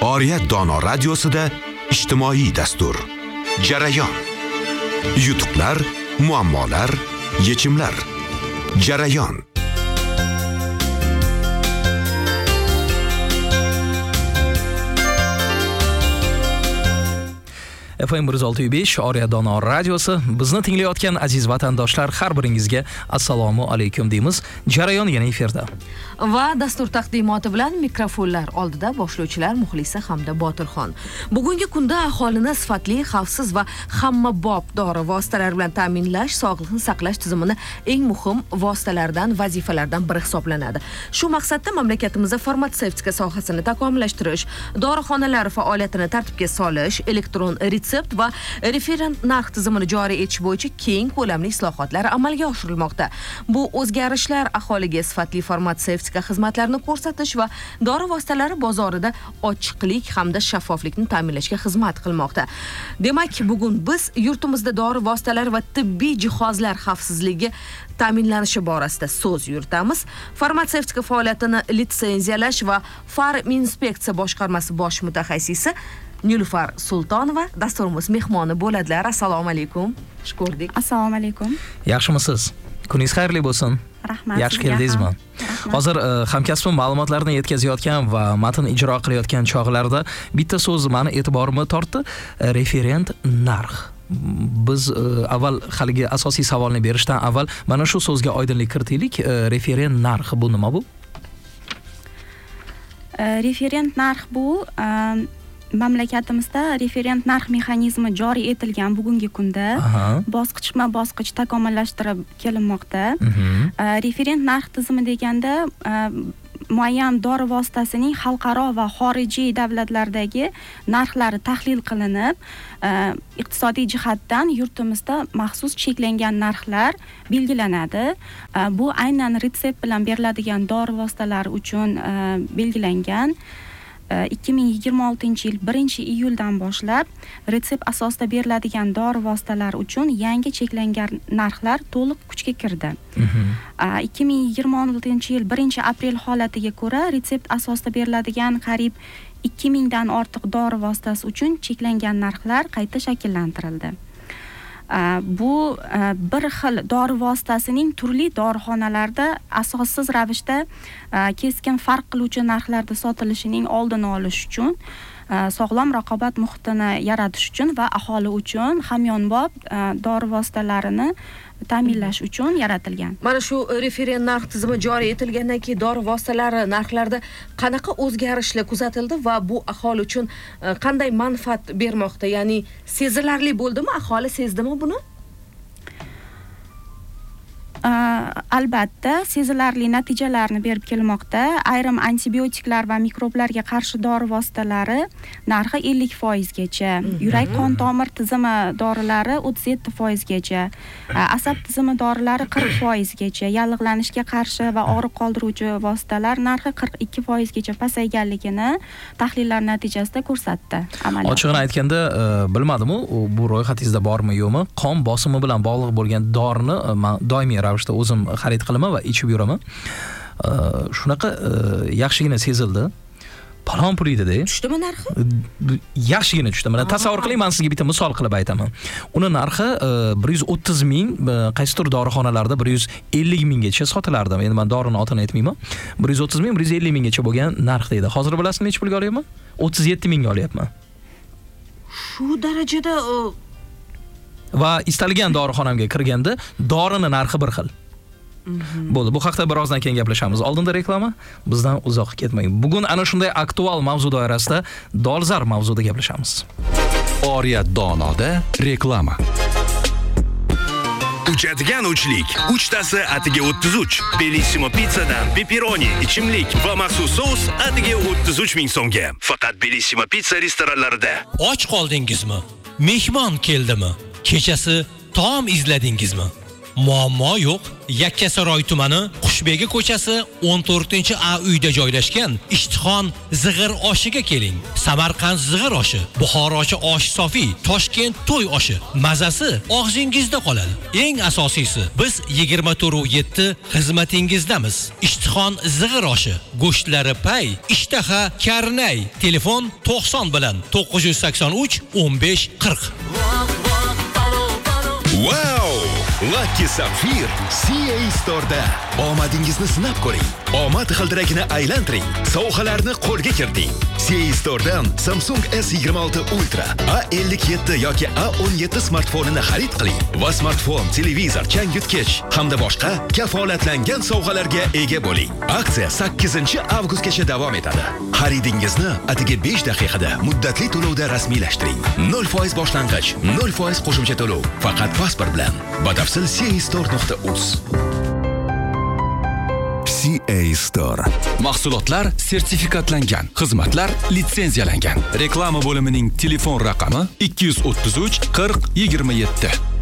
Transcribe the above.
Oriyat Dono radiosida ijtimoiy dastur. Jarayon. Yutuqlar, muammolar, yechimlar. Jarayon. FM 106.5 Oriyat Dono radiosi. Bizni tinglayotgan aziz vatandoshlar, har biringizga assalomu alaykum deymiz. Jarayon yana efirda. Va dastur taqdimoti bilan mikrofonlar oldida boshlovchilar Muxlisa hamda Botirxon. Bugungi kunda aholini sifatli, xavfsiz va hammabop dori vositalari bilan ta'minlash sog'liqni saqlash tizimini eng muhim vositalaridan, vazifalardan biri hisoblanadi. Shu maqsadda mamlakatimizda farmatsevtika sohasini takomillashtirish, dorixonalar faoliyatini tartibga solish, elektron retsept va referent narx tizimini joriy etish bo'yicha keng ko'lamli islohotlar amalga oshirilmoqda. Bu o'zgarishlar aholiga sifatli farmatsevtika xizmatlarini ko'rsatish va dori vositalari bozorida ochiqlik hamda shaffoflikni ta'minlashga xizmat qilmoqda. Demak, bugun biz yurtimizda dori vositalari va tibbiy jihozlar xavfsizligi ta'minlanishi borasida so'z yuritamiz. Farmatsevtika faoliyatini litsenziyalash va Farminspeksiya boshqarmasi bosh mutaxassisi Nilufar Sultonova dasturimiz mehmoni bo'ladilar. Assalomu alaykum. Xush ko'rdik. Assalomu alaykum. Yaxshimisiz? Kuningiz xayrli bo'lsin. Rahmat. Yaxshi keldingizmi? Hozir hamkasbim ma'lumotlarni yetkazayotgan va matn ijro qilayotgan chog'larda bitta so'z meni e'tiborimni tortdi. Referent narx. Biz avval haligi asosiy savolni berishdan avval mana shu so'zga oydinlik kiritaylik. Referent narx bu nima bu? Referent narx bu mamlakatimizda referent narx mexanizmi joriy etilgan bugungi kunda bosqichma-bosqich takomillashtirib kelinmoqda. Referent narx tizimi deganda muayyan dori vositasining xalqaro va xorijiy davlatlardagi narxlari tahlil qilinib, iqtisodiy jihatdan yurtimizda maxsus cheklangan narxlar belgilanadi. Bu aynan retsept bilan beriladigan dori vositalari uchun belgilangan. 2026-yil 1-iyuldan boshlab retsept asosida beriladigan dori vositalari uchun yangi cheklangan narxlar to'liq kuchga kirdi. 2026-yil 1-aprel holatiga ko'ra retsept asosida beriladigan qariyb 2000 dan ortiq dori vositasi uchun cheklangan narxlar qayta shakllantirildi. Bu bir xil dori vositasining turli dorixonalarda asossiz ravishda keskin farq qiluvchi narxlarda sotilishining oldini olish uchun, sog'lom raqobat muhitini yaratish uchun va aholi uchun hamyonbop dori vositalarini ta'minlash uchun yaratilgan. Mana shu referent narx tizimi joriy etilgandan keyin dori vositalari narxlarida qanaqa o'zgarishlar kuzatildi va bu aholi uchun qanday manfaat bermoqda? Ya'ni sezilarli bo'ldimi? Aholi sezdimi buni? Albatta, sezilarli natijalarni berib kelmoqda. Ayrim antibiotiklar va mikroblarga qarshi dori vositalari narxi 50% gacha, yurak qon tomir tizimi dorilari 37% gacha, asab tizimi dorilari 40% gacha, yallig'lanishga qarshi va og'riq qoldiruvchi vositalar narxi 42% gacha pasayganligini tahlillar natijasida ko'rsatdi. Ochig'ini aytganda, bilmadim-u, bu ro'yxatingizda bormi yo'qmi? Qon bosimi bilan bog'liq bo'lgan dorini men doimiy ravishda o'zim xarid qilaman va ichib yuraman. Shunaqa yaxshigina sezildi. Palon pul edi-da. Tushdimi narxi? Yaxshigina tushdi. Mana tasavvur qiling, men sizga bitta misol qilib aytaman. Uni narxi 130 ming, qaysidir dorixonalarda 150 minggacha sotilardi. Endi men dorini otini aytmayman. 130 ming, 150 minggacha bo'lgan narx deydi. Hozir bilasizmi nechta pulga olyapman? 37 mingga olyapman. Shu darajada va istalgan dorixonamga kirganda dorini narxi bir xil. Bo'ldi, bu haqda birozdan keyin gaplashamiz. Oldinda reklama, bizdan uzoq ketmang. Bugun ana shunday aktual mavzu doirasida dolzarb mavzuda gaplashamiz. Oriyat Donoda reklama. Uchadigan uchlik. Uchtasi atiga 33. Bellissimo pizzadan pepperoni, ichimlik va maxsus sous atiga 33 ming so'mga. Faqat Bellissimo pizza restoranlarida. Och qoldingizmi? Mehmon keldimi? Kechasi taom izladingizmi? Muammo yo'q. Yakkasaroy tumani Qushbegi ko'chasi 14-A uyda joylashgan Ishtixon zig'ir oshiga keling. Samarqand zig'ir oshi, Buxorochi osh sofi, Toshkent to'y oshi. Mazasi og'zingizda qoladi. Eng asosiysi, biz 24/7 xizmatingizdamiz. Ishtixon zig'ir oshi, go'shtlari pay, ishtaha karnay. Telefon 90 bilan 983 15 40. Wow! Lucky Sapphire CA Store'da omadingizni sinab ko'ring. Omad g'ildiragini aylantiring. Sovg'alarni qo'lga kiriting. CA Store'dan Samsung S26 Ultra, A57 yoki A17 smartfonini xarid qiling va smartfon, televizor, changyutgich hamda boshqa kafolatlangan sovg'alarga ega bo'ling. Aksiya 8-avgustgacha davom etadi. Xaridingizni atigi 5 daqiqada muddatli to'lovda rasmiylashtiring. 0% boshlang'ich, 0% qo'shimcha to'lov. Faqat pasport bilan. Batafsil castore.uz. CA Store. Mahsulotlar sertifikatlangan, xizmatlar litsenziyalangan. Reklama bo'limining telefon raqami 233 40 27.